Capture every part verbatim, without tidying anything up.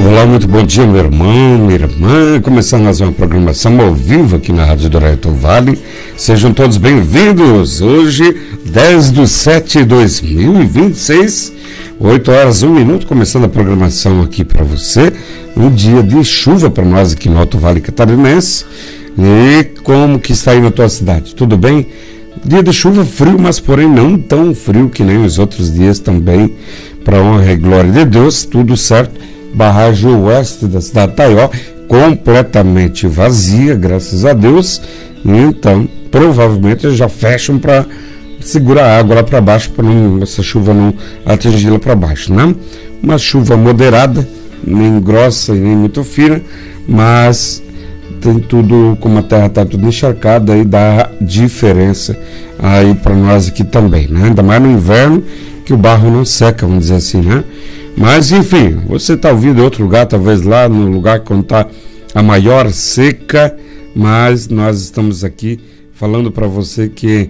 Olá, muito bom dia, meu irmão, minha irmã. Começando mais uma programação ao vivo aqui na Rádio Dourato Vale. Sejam todos bem-vindos. Hoje, dez de setembro de dois mil e vinte e seis, oito horas, um minuto, começando a programação aqui para você. Um dia de chuva para nós aqui no Alto Vale Catarinense. E como que está aí na tua cidade? Tudo bem? Dia de chuva frio, mas porém não tão frio que nem os outros dias também. Para honra e glória de Deus, tudo certo. Barragem oeste da cidade de Taió, completamente vazia, graças a Deus. Então, provavelmente já fecham para segurar a água lá para baixo, para essa chuva não atingir lá para baixo, né? Uma chuva moderada, nem grossa e nem muito fina, mas tem tudo, como a terra está tudo encharcada, aí dá diferença aí para nós aqui também, né? Ainda mais no inverno, que o barro não seca, vamos dizer assim, né? Mas, enfim, você está ouvindo em outro lugar, talvez lá no lugar quando está a maior seca, mas nós estamos aqui falando para você que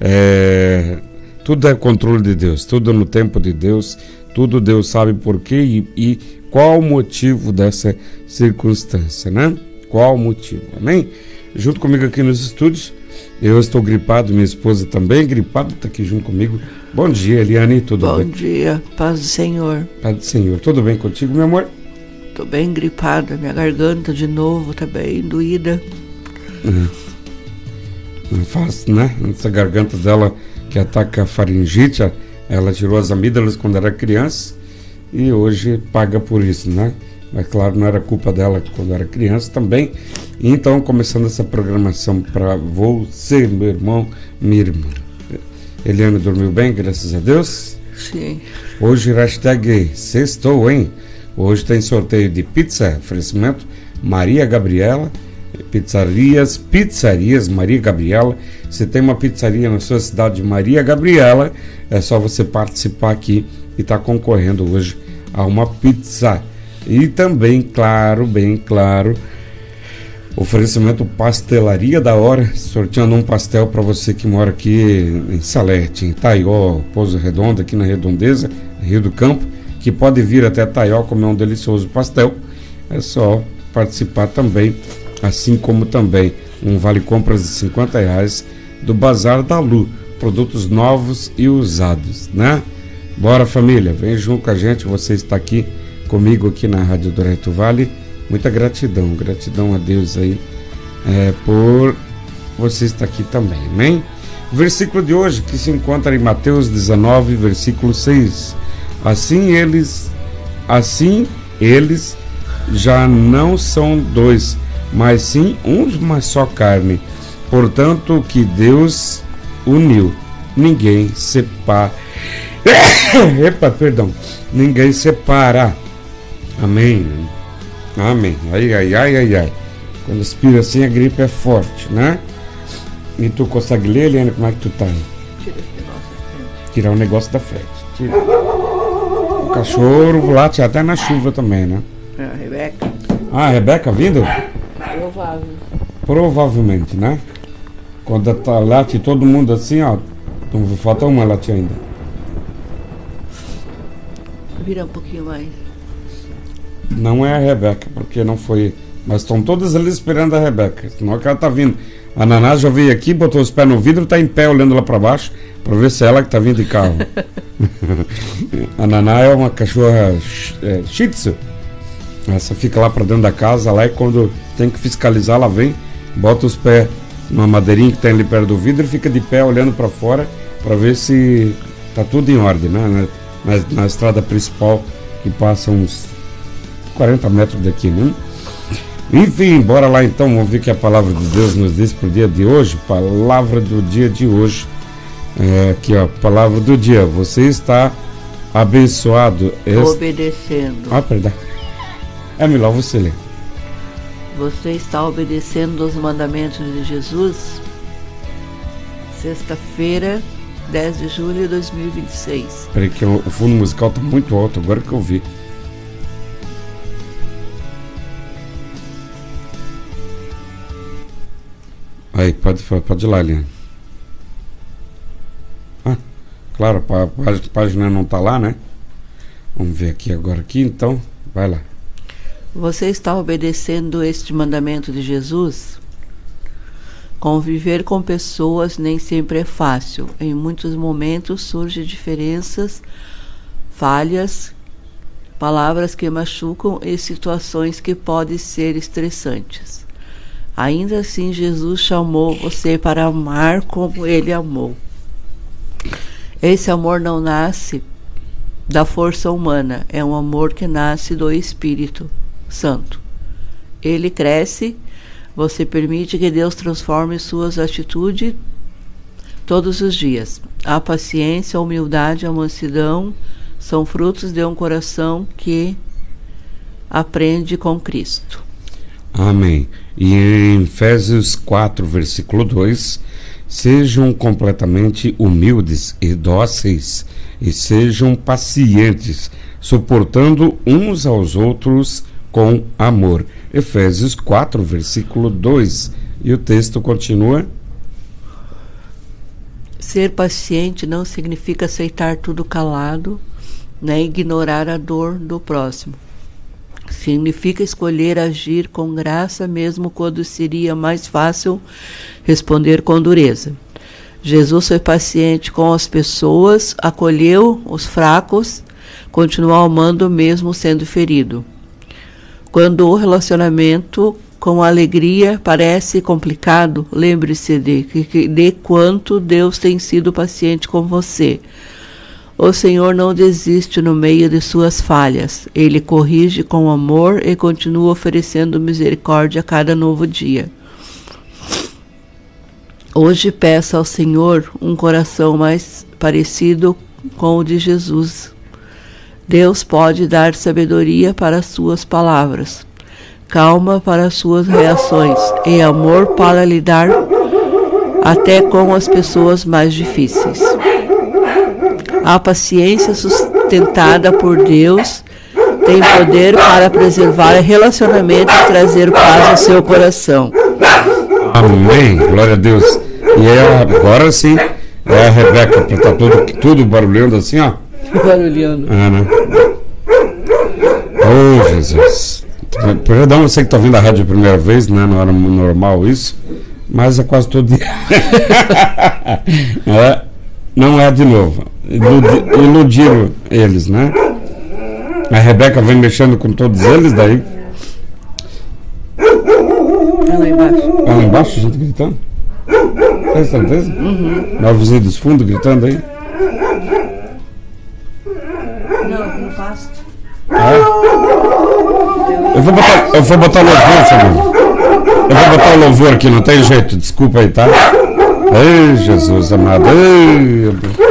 é, tudo é controle de Deus, tudo no tempo de Deus, tudo Deus sabe por quê e, e qual o motivo dessa circunstância, né? Qual o motivo, amém? Junto comigo aqui nos estúdios, eu estou gripado, minha esposa também gripada, está aqui junto comigo. Bom dia, Eliane, tudo Bom bem? Bom dia, paz do Senhor. Paz do Senhor, tudo bem contigo, meu amor? Estou bem gripada, minha garganta de novo está bem doída. Uhum. Não é fácil, né? Essa garganta dela que ataca a faringite, ela tirou as amígdalas quando era criança e hoje paga por isso, né? Mas claro, não era culpa dela quando era criança também. Então, começando essa programação para você, meu irmão, minha irmã. Eliane dormiu bem, graças a Deus? Sim. Hoje, hashtag sextou, hein? Hoje tem sorteio de pizza, oferecimento Maria Gabriela, pizzarias, pizzarias Maria Gabriela. Se tem uma pizzaria na sua cidade, Maria Gabriela, é só você participar aqui e estar tá concorrendo hoje a uma pizza. E também, claro, bem claro, oferecimento Pastelaria da Hora, sorteando um pastel para você que mora aqui em Salete, em Taió, Pouso Redondo, aqui na Redondeza, Rio do Campo, que pode vir até Taió comer um delicioso pastel. É só participar também, assim como também um vale compras de cinquenta reais do Bazar da Lu, produtos novos e usados, né? Bora, família, vem junto com a gente, você está aqui comigo aqui na Rádio Dourato Vale. Muita gratidão, gratidão a Deus aí é, por você estar aqui também, amém? O versículo de hoje que se encontra em Mateus dezenove, versículo seis. Assim eles, assim eles já não são dois, mas sim uma só carne. Portanto, o que Deus uniu, ninguém separa. Epa, perdão, ninguém separa. Amém. Amém. Ai, ai, ai, ai, ai. Quando expira assim, a gripe é forte, né? E tu consegue ler, Eliane, como é que tu tá aí? Tira esse negócio da frente. Tirar o negócio da frente. Tira. O cachorro late até na chuva também, né? É, a Rebeca. Ah, a Rebeca vindo? Provável. Provavelmente, né? Quando tá, late todo mundo assim, ó. Então, falta uma late ainda. Vira um pouquinho mais. Não é a Rebeca, porque não foi. Mas estão todas ali esperando a Rebeca. Senão que ela tá vindo. A Naná já veio aqui, botou os pés no vidro, tá em pé olhando lá para baixo, para ver se é ela que tá vindo de carro. A Naná é uma cachorra é, shih tzu. Essa fica lá para dentro da casa, lá e quando tem que fiscalizar, ela vem, bota os pés numa madeirinha que tem ali perto do vidro e fica de pé olhando para fora para ver se tá tudo em ordem, né? Na, na estrada principal que passa uns quarenta metros daqui, né? Enfim, bora lá então, vamos ver o que a palavra de Deus nos diz para o dia de hoje. Palavra do dia de hoje. É, aqui, ó, palavra do dia. Você está abençoado. Est... Obedecendo. Ah, perdão. É melhor você ler. Você está obedecendo os mandamentos de Jesus? Sexta-feira, dez de julho de dois mil e vinte e seis. Peraí que o fundo musical está muito alto, agora que eu vi. Aí, pode, pode ir lá, Eliane. Ah, claro, a página não está lá, né? Vamos ver aqui agora, aqui, então, vai lá. Você está obedecendo este mandamento de Jesus? Conviver com pessoas nem sempre é fácil. Em muitos momentos surgem diferenças, falhas, palavras que machucam e situações que podem ser estressantes. Ainda assim, Jesus chamou você para amar como Ele amou. Esse amor não nasce da força humana, é um amor que nasce do Espírito Santo. Ele cresce, você permite que Deus transforme suas atitudes todos os dias. A paciência, a humildade, a mansidão são frutos de um coração que aprende com Cristo. Amém. E em Efésios quatro, versículo dois, sejam completamente humildes e dóceis, e sejam pacientes, suportando uns aos outros com amor. Efésios quatro, versículo dois. E o texto continua: ser paciente não significa aceitar tudo calado, nem ignorar a dor do próximo. Significa escolher agir com graça, mesmo quando seria mais fácil responder com dureza. Jesus foi paciente com as pessoas, acolheu os fracos, continuou amando mesmo sendo ferido. Quando o relacionamento com alegria parece complicado, lembre-se de, de quanto Deus tem sido paciente com você. O Senhor não desiste no meio de suas falhas. Ele corrige com amor e continua oferecendo misericórdia a cada novo dia. Hoje peça ao Senhor um coração mais parecido com o de Jesus. Deus pode dar sabedoria para as suas palavras, calma para as suas reações e amor para lidar até com as pessoas mais difíceis. A paciência sustentada por Deus tem poder para preservar relacionamento e trazer paz ao seu coração. Amém, glória a Deus. E é, agora sim, é a Rebeca, que está tudo, tudo barulhando assim, ó. Barulhando. É, né? Oh, Jesus. Perdão, você que está ouvindo a rádio a primeira vez, né? Não era normal isso, mas é quase todo dia. É, não é de novo. Iludi, iludiram eles, né? A Rebeca vem mexendo com todos eles, daí. É lá embaixo. É lá embaixo, a gente gritando? Tem certeza? Uhum. Não é o vizinho dos fundos gritando aí? Não, no pasto. É? Eu vou botar, eu vou botar louvor, família. Eu vou botar o louvor aqui, não tem jeito, desculpa aí, tá? Ei, Jesus amado. Ei,